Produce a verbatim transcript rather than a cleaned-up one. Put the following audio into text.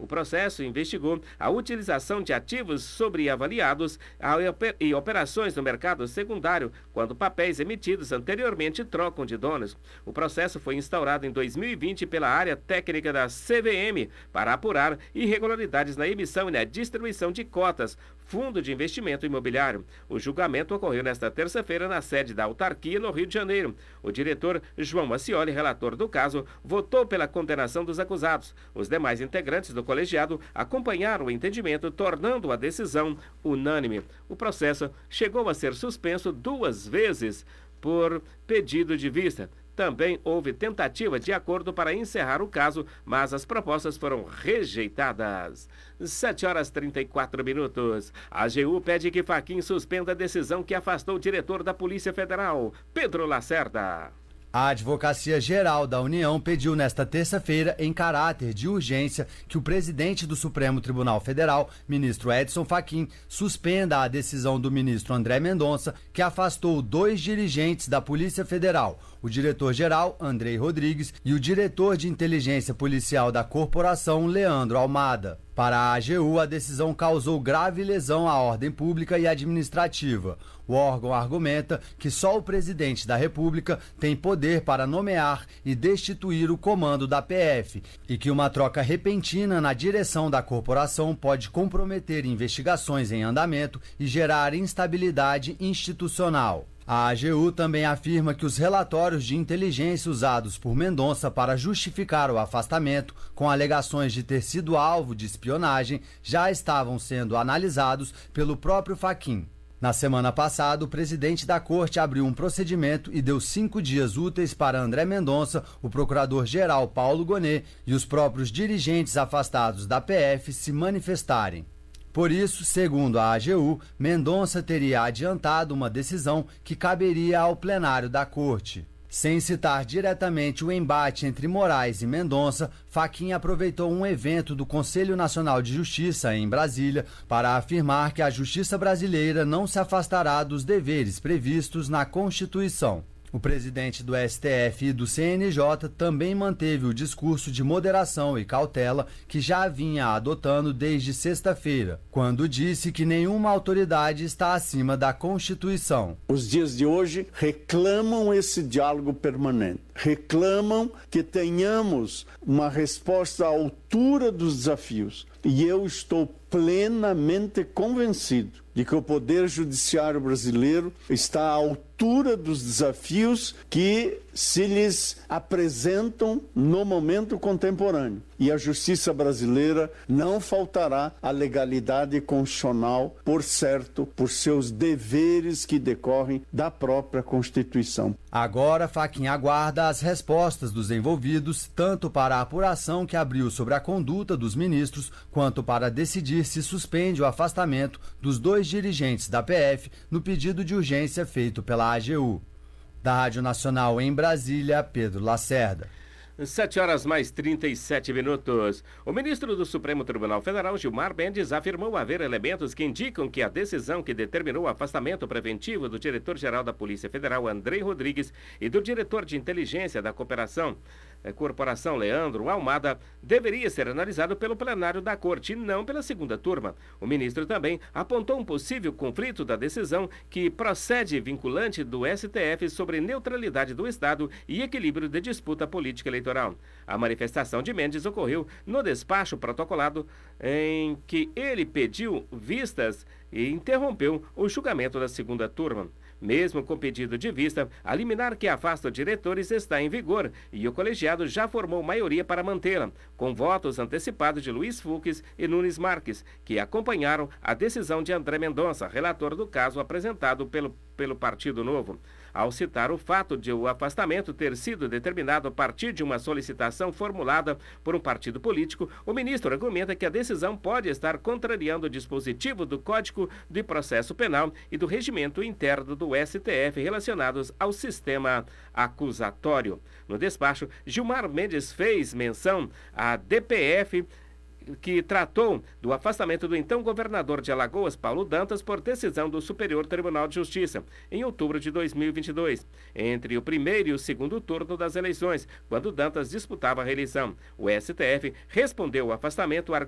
processo investigou a utilização de ativos sobreavaliados e operações no mercado secundário, quando papéis emitidos anteriormente trocam de donos. O processo foi instaurado em dois mil e vinte pela área técnica da C V M para apurar irregularidades na emissão e na distribuição de cotas, Fundo de Investimento Imobiliário. O julgamento ocorreu nesta terça-feira na sede da autarquia, no Rio de Janeiro. O diretor João Macioli, relator do caso, votou pela condenação dos acusados. Os demais integrantes do colegiado acompanharam o entendimento, tornando a decisão unânime. O processo chegou a ser suspenso duas vezes por pedido de vista. Também houve tentativa de acordo para encerrar o caso, mas as propostas foram rejeitadas. sete horas e trinta e quatro minutos. A AGU pede que Fachin suspenda a decisão que afastou o diretor da Polícia Federal, Pedro Lacerda. A Advocacia Geral da União pediu nesta terça-feira, em caráter de urgência, que o presidente do Supremo Tribunal Federal, ministro Edson Fachin, suspenda a decisão do ministro André Mendonça, que afastou dois dirigentes da Polícia Federal, o diretor-geral, Andrei Rodrigues, e o diretor de inteligência policial da corporação, Leandro Almada. Para a AGU, a decisão causou grave lesão à ordem pública e administrativa. O órgão argumenta que só o presidente da República tem poder para nomear e destituir o comando da P F e que uma troca repentina na direção da corporação pode comprometer investigações em andamento e gerar instabilidade institucional. A AGU também afirma que os relatórios de inteligência usados por Mendonça para justificar o afastamento, com alegações de ter sido alvo de espionagem, já estavam sendo analisados pelo próprio Fachin. Na semana passada, o presidente da corte abriu um procedimento e deu cinco dias úteis para André Mendonça, o procurador-geral Paulo Gonet e os próprios dirigentes afastados da P F se manifestarem. Por isso, segundo a AGU, Mendonça teria adiantado uma decisão que caberia ao plenário da corte. Sem citar diretamente o embate entre Moraes e Mendonça, Fachin aproveitou um evento do Conselho Nacional de Justiça, em Brasília, para afirmar que a justiça brasileira não se afastará dos deveres previstos na Constituição. O presidente do S T F e do C N J também manteve o discurso de moderação e cautela que já vinha adotando desde sexta-feira, quando disse que nenhuma autoridade está acima da Constituição. Os dias de hoje reclamam esse diálogo permanente, reclamam que tenhamos uma resposta à altura dos desafios. E eu estou plenamente convencido de que o Poder Judiciário brasileiro está à altura dos desafios que se lhes apresentam no momento contemporâneo. E a justiça brasileira não faltará à legalidade constitucional, por certo, por seus deveres que decorrem da própria Constituição. Agora, Fachin aguarda as respostas dos envolvidos, tanto para a apuração que abriu sobre a conduta dos ministros, quanto para decidir se suspende o afastamento dos dois dirigentes da P F no pedido de urgência feito pela AGU. Da Rádio Nacional em Brasília, Pedro Lacerda. sete horas mais trinta e sete minutos. O ministro do Supremo Tribunal Federal, Gilmar Mendes, afirmou haver elementos que indicam que a decisão que determinou o afastamento preventivo do diretor-geral da Polícia Federal, Andrei Rodrigues, e do diretor de inteligência da cooperação, Corporação Leandro Almada, deveria ser analisado pelo plenário da Corte e não pela segunda turma. O ministro também apontou um possível conflito da decisão que procede vinculante do S T F sobre neutralidade do Estado e equilíbrio de disputa política eleitoral. A manifestação de Mendes ocorreu no despacho protocolado em que ele pediu vistas e interrompeu o julgamento da segunda turma. Mesmo com pedido de vista, a liminar que afasta diretores está em vigor e o colegiado já formou maioria para mantê-la, com votos antecipados de Luiz Fux e Nunes Marques, que acompanharam a decisão de André Mendonça, relator do caso apresentado pelo, pelo Partido Novo. Ao citar o fato de o afastamento ter sido determinado a partir de uma solicitação formulada por um partido político, o ministro argumenta que a decisão pode estar contrariando o dispositivo do Código de Processo Penal e do regimento interno do S T F relacionados ao sistema acusatório. No despacho, Gilmar Mendes fez menção à D P F, que tratou do afastamento do então governador de Alagoas, Paulo Dantas, por decisão do Superior Tribunal de Justiça, em outubro de dois mil e vinte e dois, entre o primeiro e o segundo turno das eleições, quando Dantas disputava a reeleição. O S T F respondeu ao afastamento